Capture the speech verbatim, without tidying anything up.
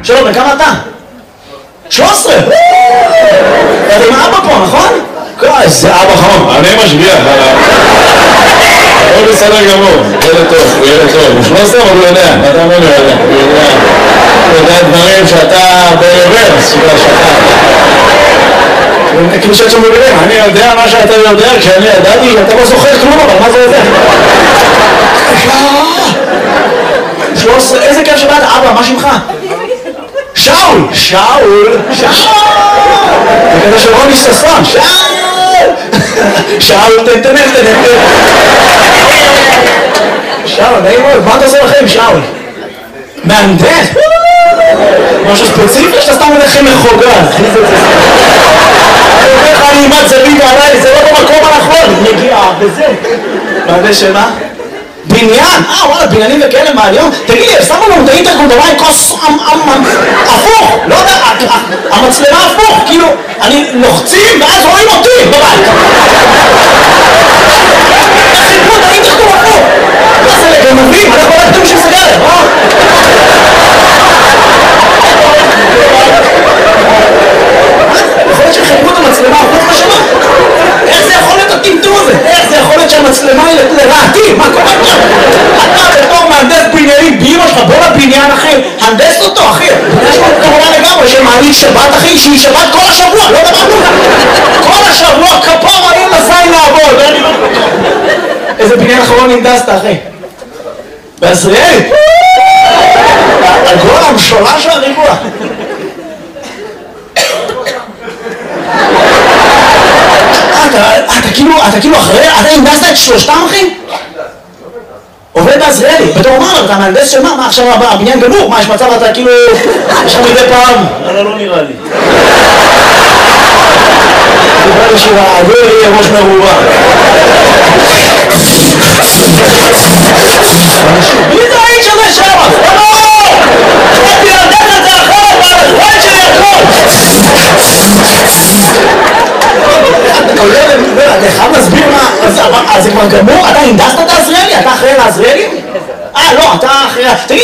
שלום, וכמה אתה? שלוש עשרה! אתה עם אבא פה, נכון? איזה אבא חום. אני משגיח. הוא בסדר גמור. ילד טוב, הוא ילד טוב. הוא שלוש עשרה, אבל הוא יודע. אתה אומר לי, הוא יודע. הוא יודע דברים שאתה ברוורס, שאתה... כאילו שאת שם מבינים, אני יודע מה שאתה יודע, כשאני ידעתי, אתה לא זוכר כלום, אבל מה זה יודע? שלוש עשרה, איזה כיף שבאת, אבא, מה שמך? שאול! שאול! שאול! זה כזה של רוני ששון, שאול! שאול, תן, תן, תן, תן. שאול, נעים מאוד, מה אתה עושה לכם, שאול? מהנדס? משהו ספציפי שאתה סתם הולך עם מחוגה? אני אומר לך, אני אימת זווית עליי, זה לא במקום הנכון, מגיעה, וזה. מהנדס של מה? בניין? אה, וואלה, בניינים וכאלה מהיום? תגיד לי, שמו לנו את האינטרקום בבית כוס הפוך, לא יודע, המצלמה הפוך, כאילו, אני לוחצים ואז רואים אותי בבית. איך חיפרו את האינטרקום הפוך? מה זה לגנבים? אנחנו לא יודעים של סגרת, אה? יכול להיות שחיפרו את המצלמה הפוך בשנה? איך זה יכול להיות הטמטום הזה? איך זה יכול להיות שהמצלמה היא לרעתי? מה קורה פה? אתה בתור מהנדס בניינים באמא שלך, בוא לבניין אחי, הנדס אותו אחי. יש לו כמובן לגמרי שמעניק שבת אחי, שהיא שבת כל השבוע, לא דברנו. כל השבוע כפור האם לזין לעבוד. איזה בניין אחרון הנדסת אחי? בעזריאלי? הגול המשולה של הריבוע. אתה כאילו, אתה כאילו אחרי, אתה הנדסת את שלושתם אחי? עובד בעזריאלי, בתור מה, אתה מהנדס של מה? מה עכשיו הבניין גמור? מה יש מצב אתה כאילו, יש לך מדי פעם? אבל לא נראה לי. נראה לי שהעגור יהיה ראש מרובה. מי זה האיש הזה שם? לא! הייתי להנדס את זה אחרת, והאחרון שלי הכל! אתה חייב להסביר מה, אז זה כבר גמור? אתה הנדסת את העזריאלי? אתה אחראי לעזריאלי? אה, לא, אתה אחראי...